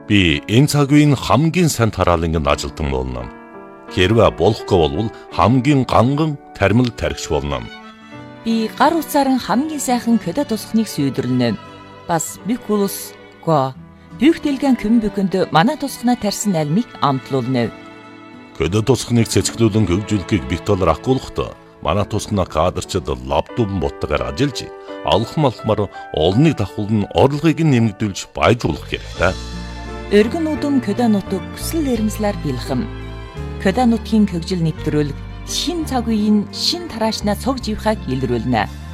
Би энэ цаг үеийн хамгийн сайн тараалангийн ажилтан болно. Хэрвээ болохгүй бол хамгийн ганган тармил тархич болно. Би гар утсаар хамгийн сайхан көдө тусахныг сүйдэрлэнэ. Бас бикулус го бүгдэлгэн көмбөкөнд манай тусахнаа тарьсан альмыг амтлуулна. Көдө тусахныг цэцгэлүүлэн хөгжүүлэхийг бит толор ахгүйхтэй манай тусахнаа кадрчид лаптопн боттойгоор ажиллаж алхмалхмаар олныг давхуулн орлогыг нэмэгдүүлж баяжуулах хэрэгтэй. Өргөн удам көдө нутаг хүсэл эрмслэр бэлхэм. Көдө нутгийн хөгжил нэвтрүүлэг шин цаг үеийн шин тараашнаа цог живхаг илрүүлнэ.